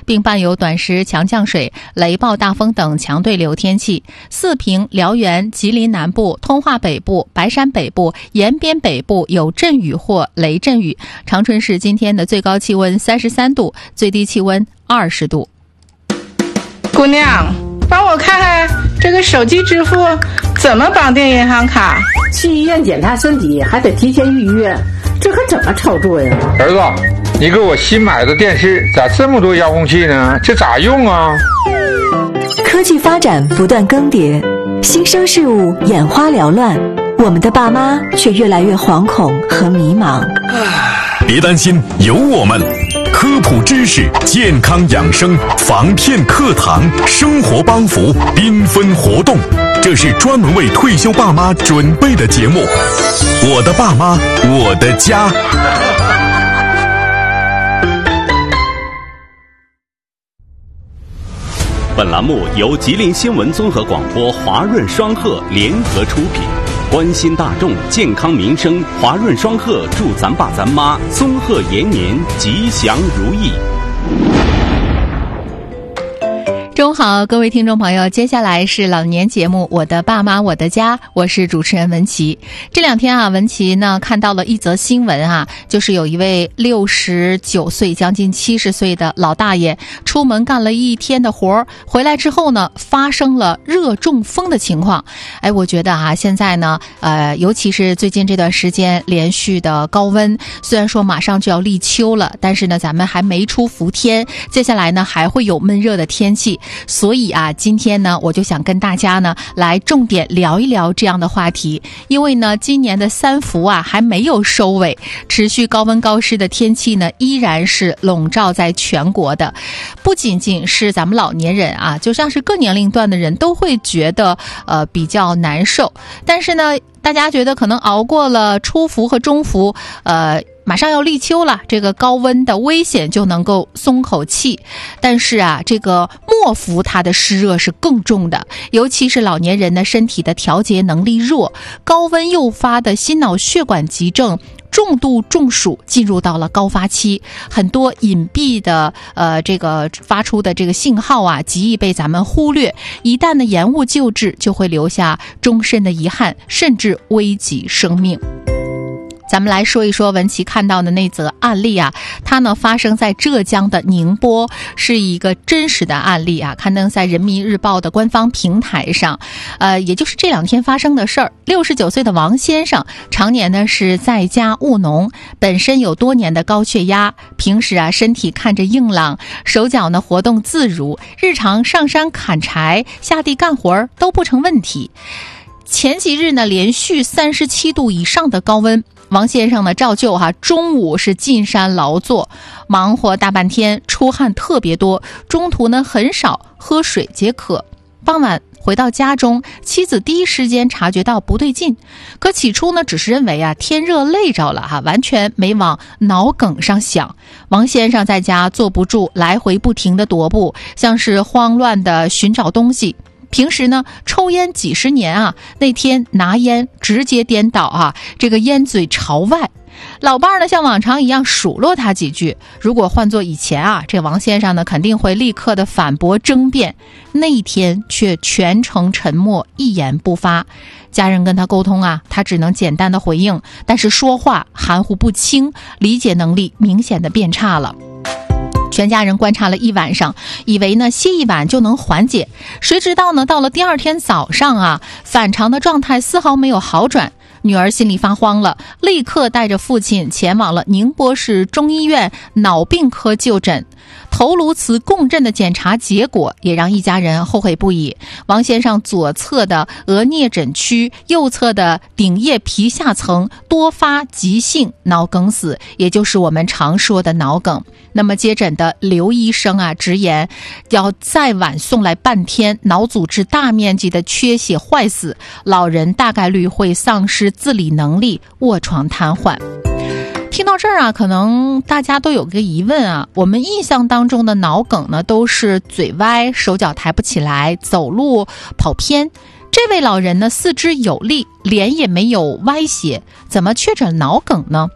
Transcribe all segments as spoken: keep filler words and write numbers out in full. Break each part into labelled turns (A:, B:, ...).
A: 并伴有短时强降水、雷暴大风等强对流天气。四平、辽源、吉林南部、通化北部、白山北部、延边北部有阵雨或雷阵雨。长春市今天的最高气温三十三度，最低气温二十度。
B: 姑娘，帮我看看这个手机支付怎么绑定银行卡？
C: 去医院检查身体还得提前预约，这可怎么操作呀？
D: 儿子，你给我新买的电视咋这么多遥控器呢？这咋用啊？
E: 科技发展不断更迭，新生事物眼花缭乱，我们的爸妈却越来越惶恐和迷茫。
F: 别担心，有我们。科普知识、健康养生、防骗课堂、生活帮扶、缤纷活动，这是专门为退休爸妈准备的节目。我的爸妈，我的家。
G: 本栏目由吉林新闻综合广播华润双鹤联合出品，关心大众健康民生，华润双鹤祝咱爸咱妈综合延年吉祥如意。
A: 中午好，各位听众朋友，接下来是老年节目《我的爸妈我的家》，我是主持人文琪。这两天啊，文琪呢看到了一则新闻啊，就是有一位六十九岁将近七十岁的老大爷出门干了一天的活儿，回来之后呢，发生了热中风的情况。哎，我觉得啊，现在呢，呃，尤其是最近这段时间连续的高温，虽然说马上就要立秋了，但是呢，咱们还没出伏天，接下来呢还会有闷热的天气。所以啊，今天呢，我就想跟大家呢来重点聊一聊这样的话题。因为呢，今年的三伏啊还没有收尾，持续高温高湿的天气呢依然是笼罩在全国的。不仅仅是咱们老年人啊，就像是各年龄段的人都会觉得呃比较难受。但是呢，大家觉得可能熬过了初伏和中伏，呃。马上要立秋了，这个高温的危险就能够松口气。但是啊，这个末伏它的湿热是更重的，尤其是老年人呢，身体的调节能力弱，高温诱发的心脑血管急症重度中暑进入到了高发期，很多隐蔽的呃这个发出的这个信号啊，极易被咱们忽略。一旦呢延误救治，就会留下终身的遗憾，甚至危及生命。咱们来说一说文琪看到的那则案例啊，它呢发生在浙江的宁波，是一个真实的案例啊，刊登在人民日报的官方平台上。呃，也就是这两天发生的事儿。六十九岁的王先生常年呢是在家务农，本身有多年的高血压，平时啊身体看着硬朗，手脚呢活动自如，日常上山砍柴、下地干活都不成问题。前几日呢连续三十七度以上的高温，王先生呢照旧哈、啊，中午是进山劳作，忙活大半天，出汗特别多，中途呢很少喝水解渴。傍晚回到家中，妻子第一时间察觉到不对劲，可起初呢只是认为啊天热累着了哈、啊，完全没往脑梗上想。王先生在家坐不住，来回不停的踱步，像是慌乱的寻找东西。平时呢抽烟几十年啊，那天拿烟直接颠倒啊，这个烟嘴朝外。老伴儿呢像往常一样数落他几句，如果换做以前啊，这王先生呢肯定会立刻的反驳争辩，那一天却全程沉默，一言不发。家人跟他沟通啊，他只能简单的回应，但是说话含糊不清，理解能力明显的变差了。全家人观察了一晚上，以为呢歇一晚就能缓解，谁知道呢到了第二天早上啊，反常的状态丝毫没有好转。女儿心里发慌了，立刻带着父亲前往了宁波市中医院脑病科就诊。头颅磁共振的检查结果也让一家人后悔不已。王先生左侧的额颞枕区、右侧的顶叶皮下层多发急性脑梗死，也就是我们常说的脑梗。那么接诊的刘医生啊直言，要再晚送来半天，脑组织大面积的缺血坏死，老人大概率会丧失自理能力，卧床瘫痪。听到这儿啊，可能大家都有个疑问啊，我们印象当中的脑梗呢，都是嘴歪、手脚抬不起来、走路跑偏。这位老人呢，四肢有力，脸也没有歪斜，怎么确诊脑梗呢？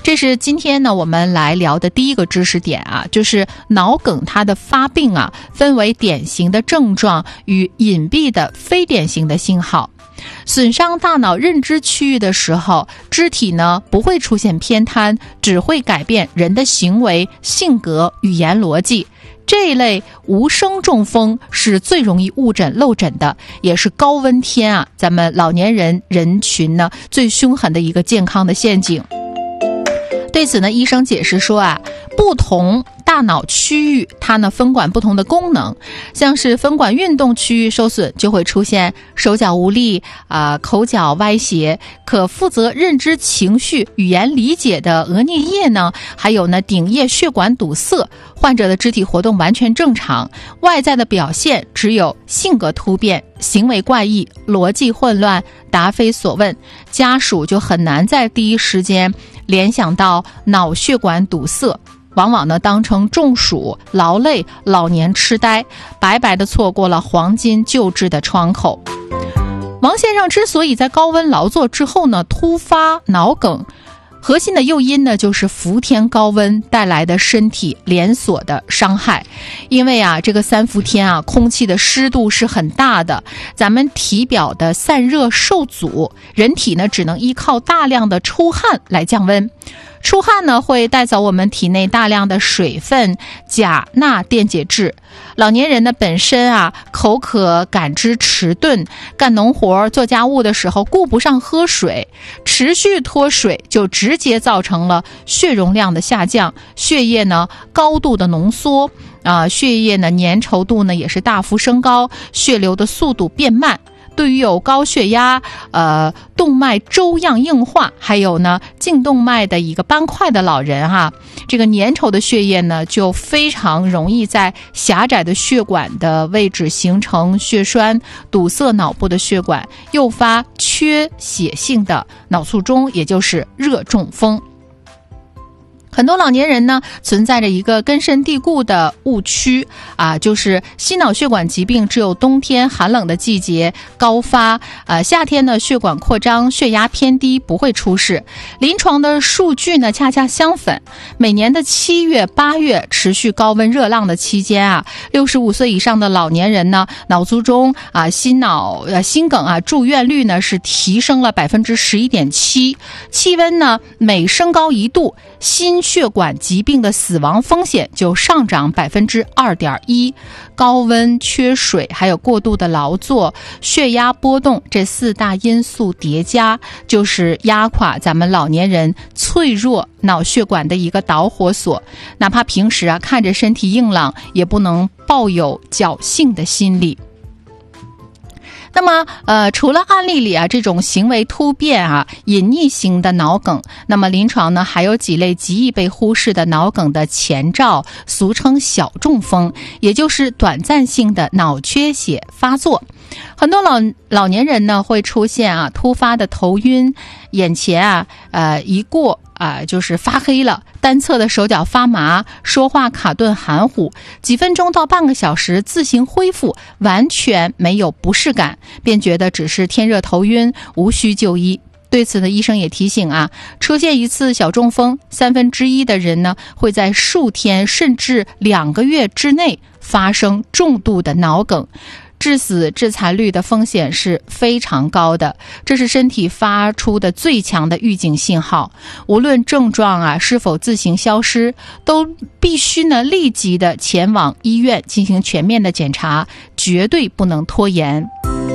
A: 这是今天呢我们来聊的第一个知识点啊，就是脑梗它的发病啊，分为典型的症状与隐蔽的非典型的信号。损伤大脑认知区域的时候，肢体呢不会出现偏瘫，只会改变人的行为、性格、语言逻辑。这一类无声中风是最容易误诊漏诊的，也是高温天啊咱们老年人人群呢最凶狠的一个健康的陷阱。对此呢，医生解释说啊，不同大脑区域它呢分管不同的功能，像是分管运动区域受损，就会出现手脚无力啊、呃、口角歪斜。可负责认知、情绪、语言理解的额颞叶呢，还有呢顶叶血管堵塞，患者的肢体活动完全正常，外在的表现只有性格突变、行为怪异、逻辑混乱、答非所问，家属就很难在第一时间联想到脑血管堵塞，往往呢当成中暑、劳累、老年痴呆，白白的错过了黄金救治的窗口。王先生之所以在高温劳作之后呢突发脑梗，核心的诱因呢就是伏天高温带来的身体连锁的伤害。因为啊这个三伏天啊空气的湿度是很大的，咱们体表的散热受阻，人体呢只能依靠大量的出汗来降温。出汗呢会带走我们体内大量的水分、钾、钠、电解质。老年人呢本身啊口渴、感知迟钝，干农活、做家务的时候顾不上喝水，持续脱水就直接造成了血容量的下降，血液呢高度的浓缩啊、呃，血液呢粘稠度呢也是大幅升高，血流的速度变慢。对于有高血压、呃动脉粥样硬化，还有呢颈动脉的一个斑块的老人哈、啊，这个粘稠的血液呢就非常容易在狭窄的血管的位置形成血栓，堵塞脑部的血管，诱发缺血性的脑卒中，也就是热中风。很多老年人呢存在着一个根深蒂固的误区啊，就是心脑血管疾病只有冬天寒冷的季节高发，呃，夏天呢血管扩张，血压偏低不会出事。临床的数据呢恰恰相反，每年的七月、八月持续高温热浪的期间啊，六十五岁以上的老年人呢，脑卒中啊、心脑呃心梗啊住院率呢是提升了百分之十一点七，气温呢每升高一度，心血管疾病的死亡风险就上涨百分之二点一。高温、缺水，还有过度的劳作、血压波动，这四大因素叠加，就是压垮咱们老年人脆弱脑血管的一个导火索。哪怕平时啊看着身体硬朗，也不能抱有侥幸的心理。那么呃，除了案例里啊这种行为突变啊隐匿型的脑梗，那么临床呢还有几类极易被忽视的脑梗的前兆，俗称小中风，也就是短暂性的脑缺血发作。很多老老年人呢会出现啊突发的头晕，眼前啊呃一过啊、呃、就是发黑了，单侧的手脚发麻，说话卡顿含糊，几分钟到半个小时自行恢复，完全没有不适感，便觉得只是天热头晕，无需就医。对此呢，医生也提醒啊，出现一次小中风，三分之一的人呢会在数天甚至两个月之内发生重度的脑梗。致死致残率的风险是非常高的，这是身体发出的最强的预警信号。无论症状啊是否自行消失，都必须呢立即的前往医院进行全面的检查，绝对不能拖延。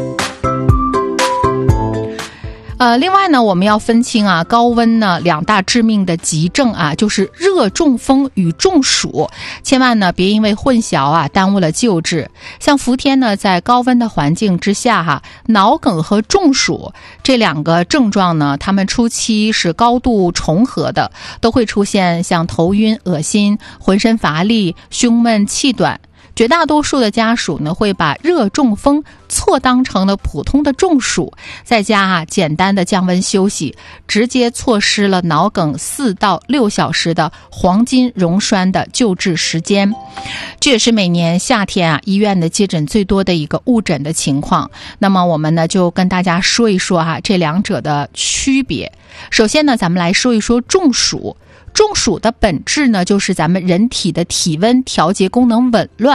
A: 呃，另外呢，我们要分清啊，高温呢两大致命的急症啊，就是热中风与中暑，千万呢别因为混淆啊耽误了救治。像伏天呢，在高温的环境之下哈、啊，脑梗和中暑这两个症状呢，它们初期是高度重合的，都会出现像头晕、恶心、浑身乏力、胸闷、气短。绝大多数的家属呢，会把热中风错当成了普通的中暑，在家啊简单的降温休息，直接错失了脑梗四到六小时的黄金溶栓的救治时间。这也是每年夏天啊医院的接诊最多的一个误诊的情况。那么我们呢就跟大家说一说啊这两者的区别。首先呢，咱们来说一说中暑。 中暑的本质呢，就是咱们人体的体温调节功能紊乱。